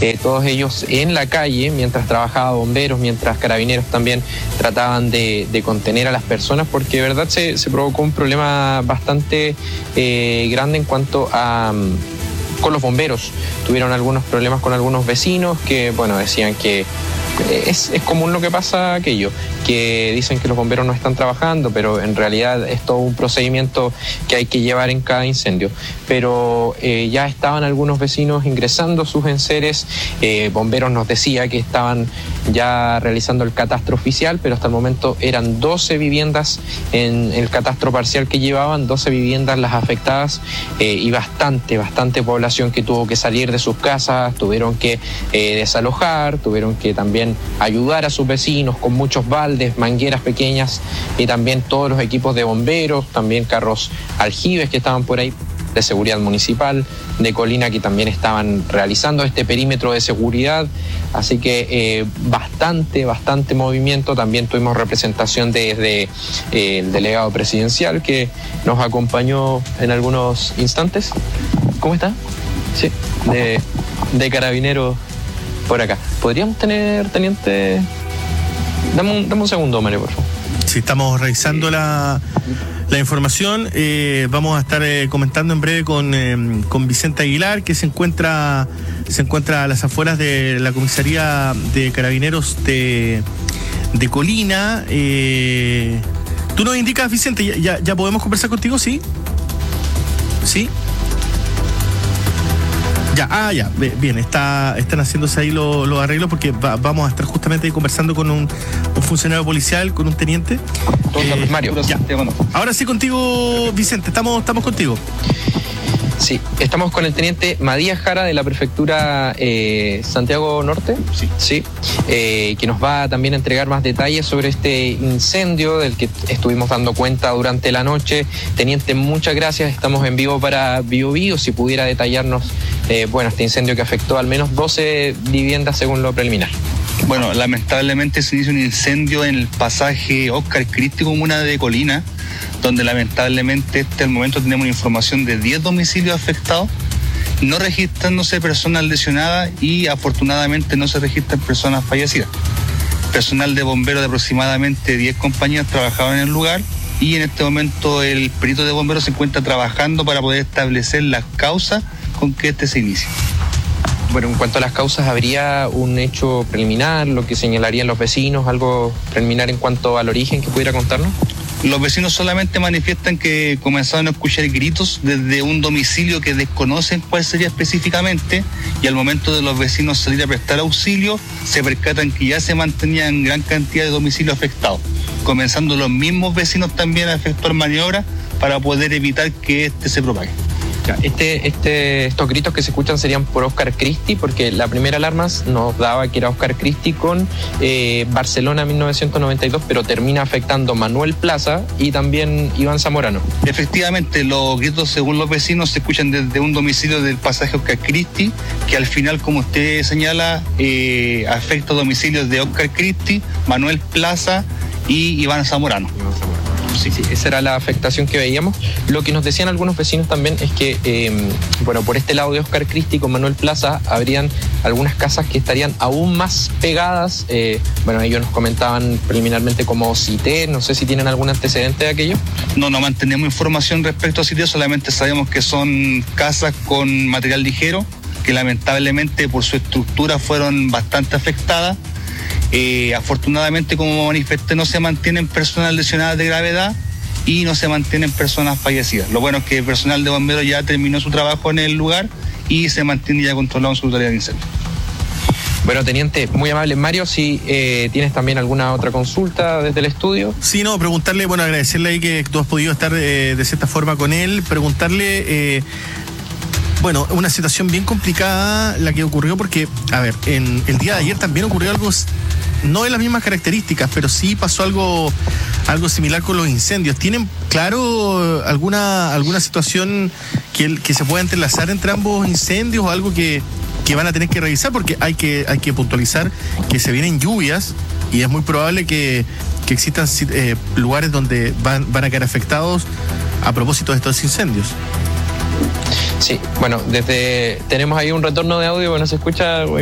todos ellos en la calle, mientras trabajaba bomberos, mientras carabineros también trataban de contener a las personas, porque de verdad se provocó un problema bastante grande en cuanto a con los bomberos. Tuvieron algunos problemas con algunos vecinos que, bueno, decían que es común lo que pasa aquello, que dicen que los bomberos no están trabajando, pero en realidad es todo un procedimiento que hay que llevar en cada incendio. Pero ya estaban algunos vecinos ingresando sus enseres, bomberos nos decía que estaban ya realizando el catastro oficial, pero hasta el momento eran 12 viviendas en el catastro parcial que llevaban, 12 viviendas las afectadas y bastante población que tuvo que salir de sus casas, tuvieron que desalojar, tuvieron que también ayudar a sus vecinos con muchos baldes, mangueras pequeñas y también todos los equipos de bomberos, también carros aljibes que estaban por ahí, de seguridad municipal, de Colina, que también estaban realizando este perímetro de seguridad, así que bastante movimiento. También tuvimos representación desde el delegado presidencial que nos acompañó en algunos instantes. ¿Cómo está? Sí, de carabineros por acá. ¿Podríamos tener, teniente? Dame un segundo, Mario, por favor. Sí, estamos revisando la información. Vamos a estar comentando en breve con Vicente Aguilar, que se encuentra a las afueras de la comisaría de carabineros de Colina. Tú nos indicas, Vicente, ¿ya podemos conversar contigo? ¿Sí? ¿Sí? Ya, bien, están haciéndose ahí los arreglos porque vamos a estar justamente ahí conversando con un funcionario policial, con un teniente. Mario. Ya. Ahora sí contigo, Vicente, estamos contigo. Sí, estamos con el teniente Matías Jara de la prefectura Santiago Norte, sí, que nos va también a entregar más detalles sobre este incendio del que estuvimos dando cuenta durante la noche. Teniente, muchas gracias, estamos en vivo para Biobío. Si pudiera detallarnos, este incendio que afectó al menos 12 viviendas según lo preliminar. Bueno, lamentablemente se inició un incendio en el pasaje Oscar Cristi, comuna de Colina, donde lamentablemente hasta el momento tenemos una información de 10 domicilios afectados, no registrándose personas lesionadas y afortunadamente no se registran personas fallecidas. Personal de bomberos de aproximadamente 10 compañías trabajaban en el lugar y en este momento el perito de bomberos se encuentra trabajando para poder establecer las causas con que este se inicie. Bueno, en cuanto a las causas, ¿habría un hecho preliminar, lo que señalarían los vecinos, algo preliminar en cuanto al origen que pudiera contarnos? Los vecinos solamente manifiestan que comenzaron a escuchar gritos desde un domicilio que desconocen cuál sería específicamente, y al momento de los vecinos salir a prestar auxilio, se percatan que ya se mantenían gran cantidad de domicilios afectados, comenzando los mismos vecinos también a efectuar maniobras para poder evitar que este se propague. Estos gritos que se escuchan serían por Oscar Cristi, porque la primera alarma nos daba que era Oscar Cristi con Barcelona 1992, pero termina afectando Manuel Plaza y también Iván Zamorano. Efectivamente, los gritos, según los vecinos, se escuchan desde un domicilio del pasaje Oscar Cristi, que al final, como usted señala, afecta domicilios de Oscar Cristi, Manuel Plaza y Iván Zamorano. Sí, esa era la afectación que veíamos. Lo que nos decían algunos vecinos también es que, por este lado de Oscar Cristi con Manuel Plaza, habrían algunas casas que estarían aún más pegadas. Ellos nos comentaban preliminarmente como CITE, no sé si tienen algún antecedente de aquello. No mantenemos información respecto a CITE, solamente sabemos que son casas con material ligero, que lamentablemente por su estructura fueron bastante afectadas. Afortunadamente, como manifesté, no se mantienen personas lesionadas de gravedad y no se mantienen personas fallecidas. Lo bueno es que el personal de bomberos ya terminó su trabajo en el lugar y se mantiene ya controlado en su totalidad de incendio. Bueno, teniente, muy amable. Mario, si tienes también alguna otra consulta desde el estudio. Sí, preguntarle, agradecerle ahí que tú has podido estar de cierta forma con él, preguntarle... una situación bien complicada la que ocurrió porque, en el día de ayer también ocurrió algo, no de las mismas características, pero sí pasó algo similar con los incendios. ¿Tienen claro alguna situación que se pueda entrelazar entre ambos incendios o algo que van a tener que revisar? Porque hay que puntualizar que se vienen lluvias y es muy probable que existan lugares donde van a quedar afectados a propósito de estos incendios. Sí, tenemos ahí un retorno de audio, se escucha